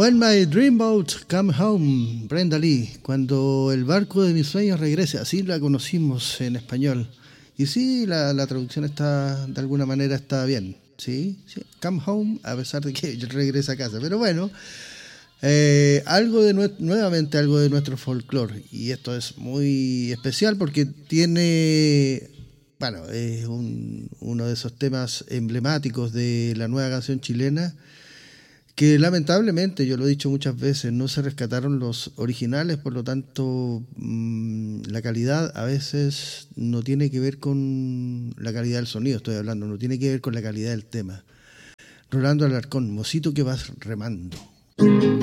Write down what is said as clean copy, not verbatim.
When my dreamboat come home, Brenda Lee, cuando el barco de mis sueños regrese, así la conocimos en español. Y sí, la traducción está, de alguna manera está bien, ¿sí? Sí, come home, a pesar de que regresa a casa. Pero bueno, nuevamente algo de nuestro folclore. Y esto es muy especial porque tiene, bueno, es uno de esos temas emblemáticos de la nueva canción chilena, que lamentablemente, yo lo he dicho muchas veces, no se rescataron los originales, por lo tanto la calidad a veces no tiene que ver con la calidad del sonido, estoy hablando, no tiene que ver con la calidad del tema. Rolando Alarcón, Mocito que vas remando.